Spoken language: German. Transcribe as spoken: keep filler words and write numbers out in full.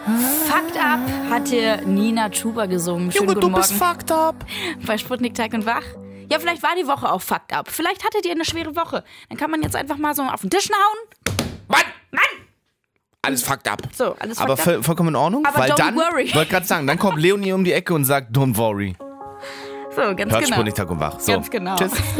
Fucked Up hatte Nina Chuba gesungen. Schönen Junge, guten du Morgen. bist fucked up. Bei Sputnik Tag und Wach. Ja, vielleicht war die Woche auch fucked up. Vielleicht hattet ihr eine schwere Woche. Dann kann man jetzt einfach mal so auf den Tisch hauen. Mann! Mann! Alles fucked up. So, alles Aber fucked up. voll, vollkommen in Ordnung, Aber weil don't dann, worry. wollte gerade sagen, dann kommt Leonie um die Ecke und sagt, don't worry. So, ganz Hört genau. Sputnik Tag und Wach. So. Ganz genau. Tschüss.